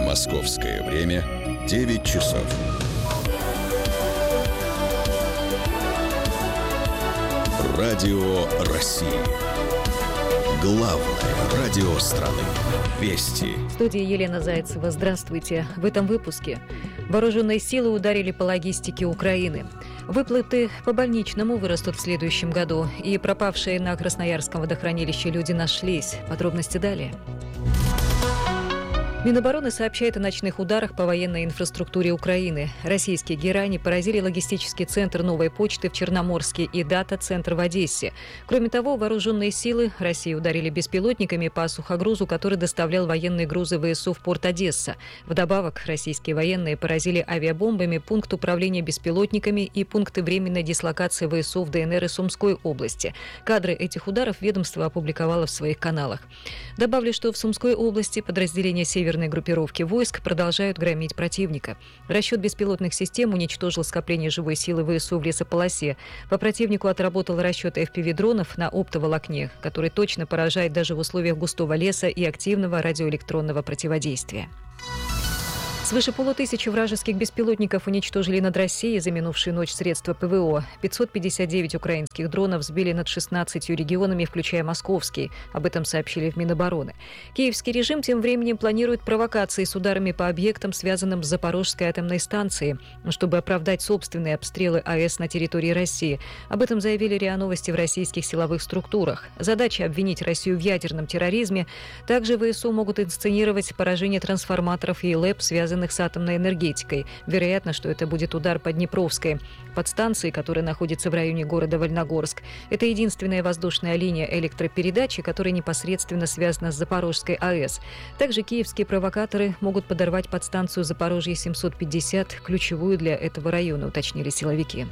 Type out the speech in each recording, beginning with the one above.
Московское время 9 часов. Радио России. Главное радио страны. Вести. В студии Елена Зайцева. Здравствуйте. В этом выпуске. Вооруженные силы ударили по логистике Украины. Выплаты по больничному вырастут в следующем году. И пропавшие на Красноярском водохранилище люди нашлись. Подробности далее. Минобороны сообщает о ночных ударах по военной инфраструктуре Украины. Российские герани поразили логистический центр «Новой почты» в Черноморске и дата-центр в Одессе. Кроме того, вооруженные силы России ударили беспилотниками по сухогрузу, который доставлял военные грузы ВСУ в порт Одесса. Вдобавок, российские военные поразили авиабомбами пункт управления беспилотниками и пункты временной дислокации ВСУ в ДНР и Сумской области. Кадры этих ударов ведомство опубликовало в своих каналах. Добавлю, что в Сумской области подразделения северной группировки войск продолжают громить противника. Расчет беспилотных систем уничтожил скопление живой силы ВСУ в лесополосе. По противнику отработал расчет FPV-дронов на оптоволокне, который точно поражает даже в условиях густого леса и активного радиоэлектронного противодействия. Свыше 500 вражеских беспилотников уничтожили над Россией за минувшую ночь средства ПВО. 559 украинских дронов сбили над 16 регионами, включая московский. Об этом сообщили в Минобороны. Киевский режим тем временем планирует провокации с ударами по объектам, связанным с Запорожской атомной станцией, чтобы оправдать собственные обстрелы АЭС на территории России. Об этом заявили РИА Новости в российских силовых структурах. Задача обвинить Россию в ядерном терроризме. Также ВСУ могут инсценировать поражение трансформаторов и ЛЭП, связанных с атомной энергетикой. Вероятно, что это будет удар по Днепровской подстанции, которая находится в районе города Вольногорск. Это единственная воздушная линия электропередачи, которая непосредственно связана с Запорожской АЭС. Также киевские провокаторы могут подорвать подстанцию Запорожье-750, ключевую для этого района, уточнили силовики.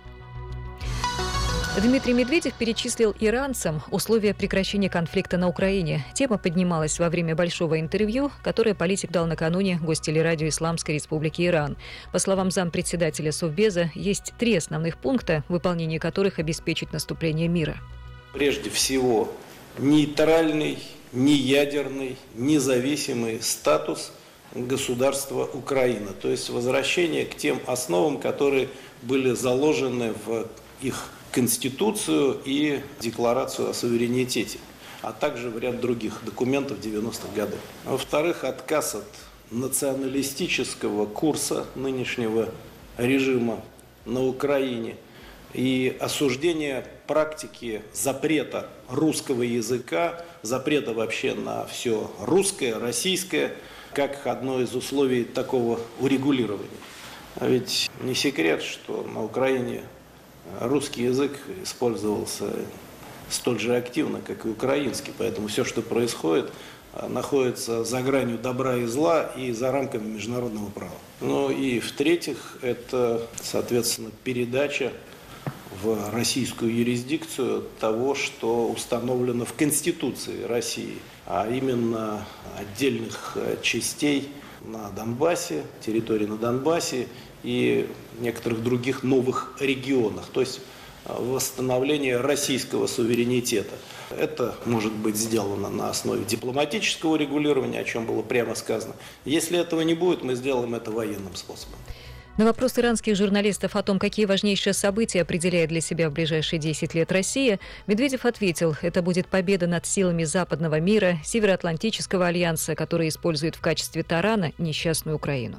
Дмитрий Медведев перечислил иранцам условия прекращения конфликта на Украине. Тема поднималась во время большого интервью, которое политик дал накануне гостелерадио Исламской Республики Иран. По словам зампредседателя Совбеза, есть 3 основных пункта, выполнение которых обеспечит наступление мира. Прежде всего, нейтральный, неядерный, независимый статус государства Украина. То есть возвращение к тем основам, которые были заложены в их Конституцию и Декларацию о суверенитете, а также в ряд других документов 90-х годов. Во-вторых, отказ от националистического курса нынешнего режима на Украине и осуждение практики запрета русского языка, запрета вообще на все русское, российское, как одно из условий такого урегулирования. А ведь не секрет, что на Украине русский язык использовался столь же активно, как и украинский, поэтому все, что происходит, находится за гранью добра и зла и за рамками международного права. Ну и в-третьих, это, соответственно, передача в российскую юрисдикцию того, что установлено в Конституции России, а именно отдельных частей на Донбассе, территории на Донбассе и некоторых других новых регионах, то есть восстановление российского суверенитета. Это может быть сделано на основе дипломатического регулирования, о чем было прямо сказано. Если этого не будет, мы сделаем это военным способом. На вопрос иранских журналистов о том, какие важнейшие события определяет для себя в ближайшие 10 лет Россия, Медведев ответил, это будет победа над силами западного мира, Североатлантического альянса, который использует в качестве тарана несчастную Украину.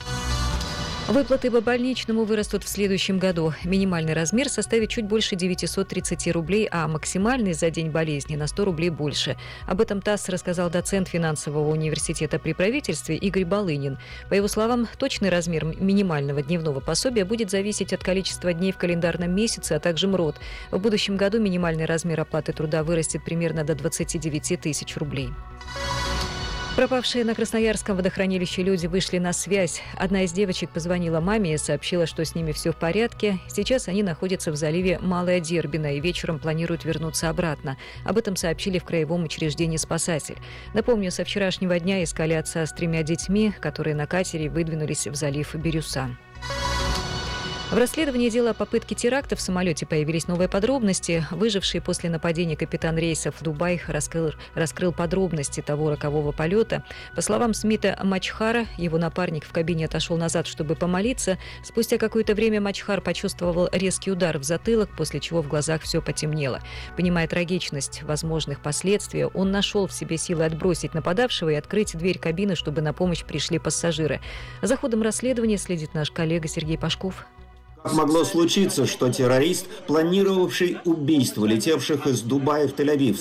Выплаты по больничному вырастут в следующем году. Минимальный размер составит чуть больше 930 рублей, а максимальный за день болезни на 100 рублей больше. Об этом ТАСС рассказал доцент финансового университета при правительстве Игорь Балынин. По его словам, точный размер минимального дневного пособия будет зависеть от количества дней в календарном месяце, а также МРОД. В будущем году минимальный размер оплаты труда вырастет примерно до 29 тысяч рублей. Пропавшие на Красноярском водохранилище люди вышли на связь. Одна из девочек позвонила маме и сообщила, что с ними все в порядке. Сейчас они находятся в заливе Малая Дербина и вечером планируют вернуться обратно. Об этом сообщили в краевом учреждении «Спасатель». Напомню, со вчерашнего дня искали отца с 3 детьми, которые на катере выдвинулись в залив Бирюса. В расследовании дела о попытке теракта в самолете появились новые подробности. Выживший после нападения капитан рейсов в Дубай раскрыл подробности того рокового полета. По словам Смита Мачхара, его напарник в кабине отошел назад, чтобы помолиться. Спустя какое-то время Мачхар почувствовал резкий удар в затылок, после чего в глазах все потемнело. Понимая трагичность возможных последствий, он нашел в себе силы отбросить нападавшего и открыть дверь кабины, чтобы на помощь пришли пассажиры. За ходом расследования следит наш коллега Сергей Пашков. Как могло случиться, что террорист, планировавший убийство летевших из Дубая в Тель-Авив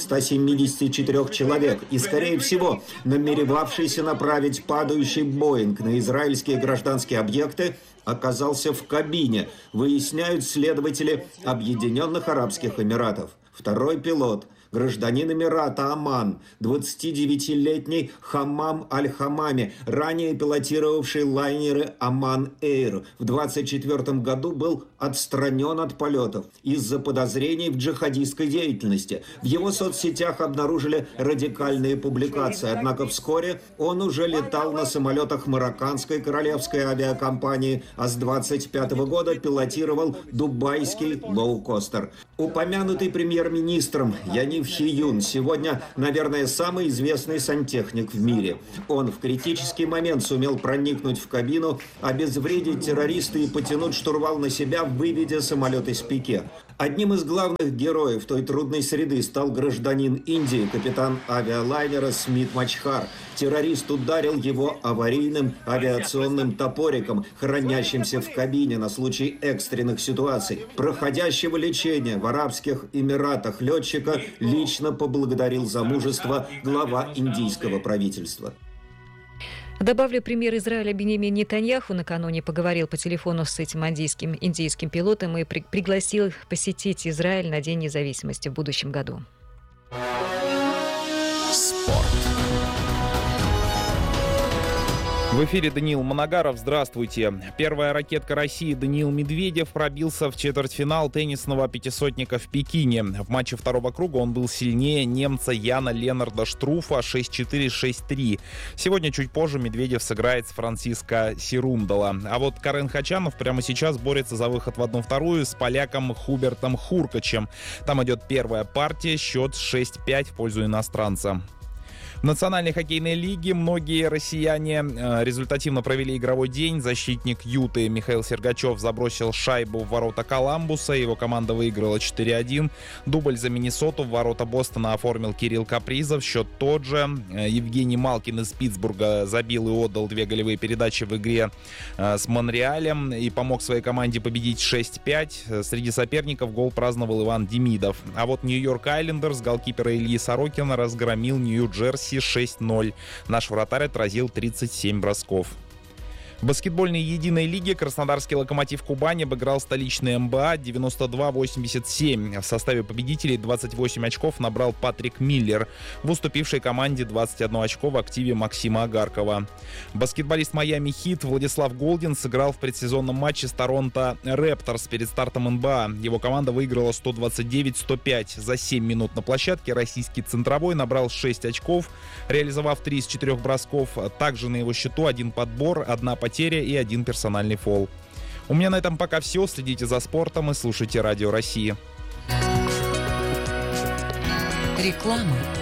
174 человек и, скорее всего, намеревавшийся направить падающий Боинг на израильские гражданские объекты, оказался в кабине, выясняют следователи Объединенных Арабских Эмиратов. Второй пилот – гражданин Эмирата Оман, 29-летний Хамам Аль-Хамами, ранее пилотировавший лайнеры Оман Эйр, в 2024 году был отстранен от полетов из-за подозрений в джихадистской деятельности. В его соцсетях обнаружили радикальные публикации, однако вскоре он уже летал на самолетах марокканской королевской авиакомпании, а с 2025 года пилотировал дубайский лоукостер. Упомянутый премьер-министром Янив Хиюн сегодня, наверное, самый известный сантехник в мире. Он в критический момент сумел проникнуть в кабину, обезвредить террориста и потянуть штурвал на себя, выведя самолет из пике. Одним из главных героев той трудной среды стал гражданин Индии, капитан авиалайнера Смит Мачхар. Террорист ударил его аварийным авиационным топориком, хранящимся в кабине на случай экстренных ситуаций. Проходящего лечения в Арабских Эмиратах летчика лично поблагодарил за мужество глава индийского правительства. Добавлю, премьер Израиля Биньямин Нетаньяху накануне поговорил по телефону с этим индийским пилотом и пригласил посетить Израиль на День независимости в будущем году. Спорт. В эфире Даниил Моногаров. Здравствуйте. Первая ракетка России Даниил Медведев пробился в четвертьфинал теннисного пятисотника в Пекине. В матче второго круга он был сильнее немца Яна Ленарда Штруфа 6-4, 6-3. Сегодня чуть позже Медведев сыграет с Франциско Серундала. А вот Карен Хачанов прямо сейчас борется за выход в 1-2 с поляком Хубертом Хуркачем. Там идет первая партия, счет 6-5 в пользу иностранца. В Национальной хоккейной лиге многие россияне результативно провели игровой день. Защитник Юты Михаил Сергачев забросил шайбу в ворота Коламбуса. Его команда выиграла 4-1. Дубль за Миннесоту в ворота Бостона оформил Кирилл Капризов. Счет тот же. Евгений Малкин из Питтсбурга забил и отдал 2 голевые передачи в игре с Монреалем и помог своей команде победить 6-5. Среди соперников гол праздновал Иван Демидов. А вот Нью-Йорк Айлендерс голкипера Ильи Сорокина разгромил Нью-Джерси 6-0. Наш вратарь отразил 37 бросков. В баскетбольной единой лиге краснодарский «Локомотив Кубань» обыграл столичный МБА 92-87. В составе победителей 28 очков набрал Патрик Миллер. В уступившей команде 21 очко в активе Максима Агаркова. Баскетболист Майами Хит Владислав Голдин сыграл в предсезонном матче с Торонто Репторс перед стартом НБА. Его команда выиграла 129-105. За 7 минут на площадке российский центровой набрал 6 очков, реализовав 3 из 4 бросков. Также на его счету 1 подбор, 1 потеря и 1 персональный фол. У меня на этом пока все. Следите за спортом и слушайте Радио России. Реклама.